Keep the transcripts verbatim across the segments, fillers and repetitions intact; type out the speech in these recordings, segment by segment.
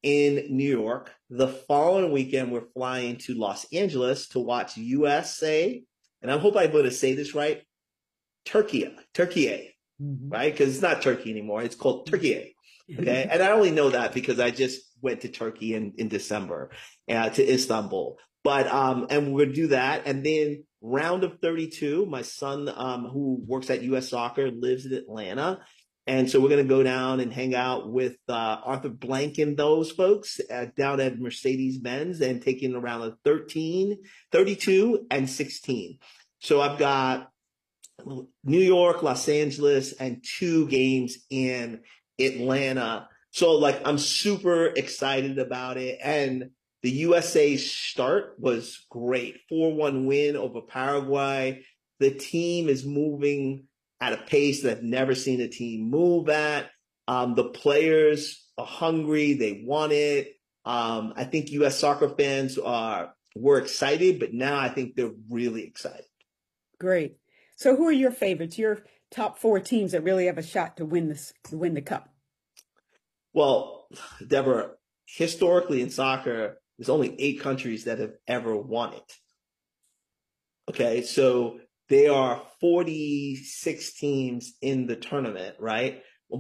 in New York. The following weekend, we're flying to Los Angeles to watch U S A, and I hope I'm able to say this right, Turkey, Turkey, mm-hmm. right? Because it's not Turkey anymore. It's called Turkey. Okay. And I only know that because I just went to Turkey in, in December uh, to Istanbul. But, um, and we're going to do that. And then round of thirty-two, my son, um, who works at U S Soccer, lives in Atlanta. And so we're going to go down and hang out with uh, Arthur Blank and those folks uh, down at Mercedes-Benz and taking around a thirteen, thirty-two, and sixteen. So I've got New York, Los Angeles, and two games in Atlanta. So like, I'm super excited about it. And the U S A start was great. four one win over Paraguay. The team is moving at a pace that I've never seen a team move at. Um, the players are hungry. They want it. Um, I think U S soccer fans are were excited, but now I think they're really excited. Great. So who are your favorites? Your top four teams that really have a shot to win this, to win the cup? Well, Deborah, historically in soccer, there's only eight countries that have ever won it. Okay, so there are forty-six teams in the tournament, right?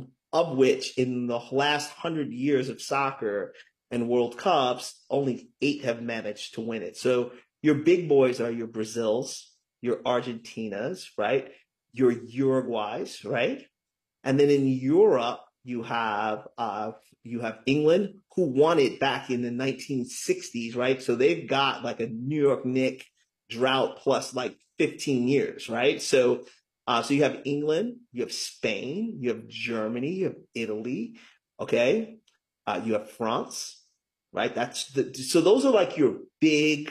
Of which in the last hundred years of soccer and World Cups, only eight have managed to win it. So your big boys are your Brazils, your Argentinas, right? Your Uruguays, right? And then in Europe, you have uh, you have England, who won it back in the nineteen sixties, right? So they've got like a New York Knicks drought plus like fifteen years, right? So uh, so you have England, you have Spain, you have Germany, you have Italy, okay? Uh, you have France, right? That's the so those are like your big,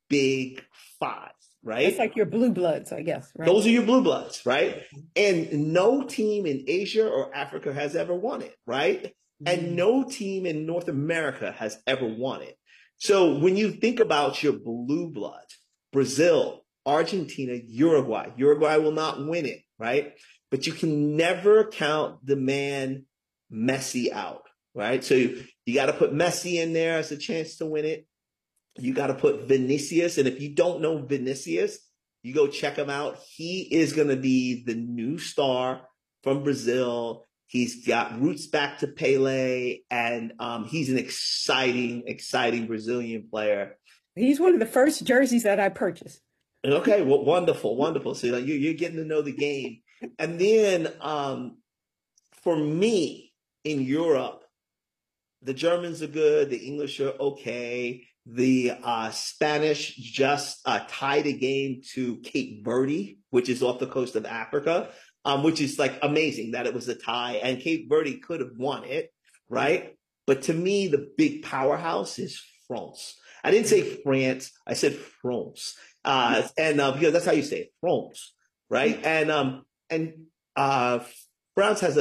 big five. Right? It's like your blue bloods, I guess, right? Those are your blue bloods, right? And no team in Asia or Africa has ever won it, right? Mm-hmm. And no team in North America has ever won it. So when you think about your blue bloods, Brazil, Argentina, Uruguay, Uruguay will not win it, right? But you can never count the man Messi out, right? So you, you got to put Messi in there as a chance to win it. You got to put Vinicius. And if you don't know Vinicius, you go check him out. He is going to be the new star from Brazil. He's got roots back to Pele, and um, he's an exciting, exciting Brazilian player. He's one of the first jerseys that I purchased. Okay, well, wonderful, wonderful. So you, you're getting to know the game. And then um, for me in Europe, the Germans are good. The English are okay. The uh, Spanish just uh, tied a game to Cape Verde, which is off the coast of Africa, um, which is like amazing that it was a tie. And Cape Verde could have won it, right? But to me, the big powerhouse is France. I didn't say France. I said France. Uh, and uh, because that's how you say it, France, right? And um, and uh, France has a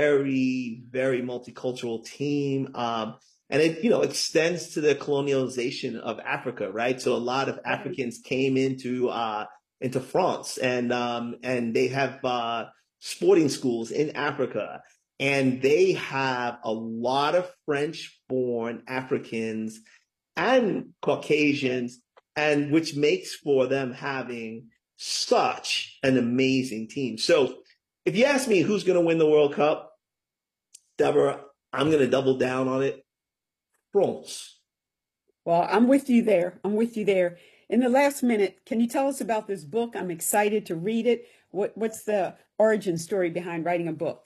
very, very multicultural team. Um, And it, you know, extends to the colonialization of Africa, right? So a lot of Africans came into uh, into France, and um, and they have uh, sporting schools in Africa, and they have a lot of French-born Africans and Caucasians, and which makes for them having such an amazing team. So if you ask me who's going to win the World Cup, Deborah, I'm going to double down on it. France. Well, I'm with you there. I'm with you there. In the last minute, can you tell us about this book? I'm excited to read it. What, what's the origin story behind writing a book?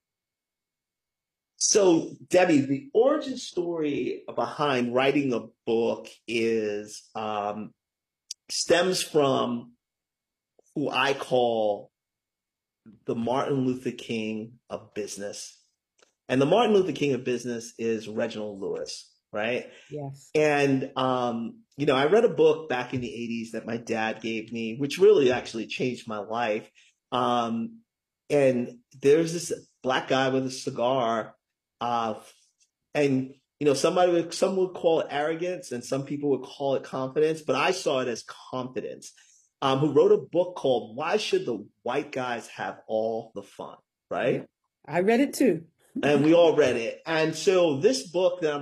So, Debbie, the origin story behind writing a book is um, stems from who I call the Martin Luther King of business. And the Martin Luther King of business is Reginald Lewis. Right? Yes. And, um, you know, I read a book back in the eighties that my dad gave me, which really actually changed my life. Um, and there's this black guy with a cigar. Uh, and, you know, somebody would, some would call it arrogance and some people would call it confidence, but I saw it as confidence, um, who wrote a book called Why Should the White Guys Have All the Fun? Right? I read it too. And we all read it. And so this book that I'm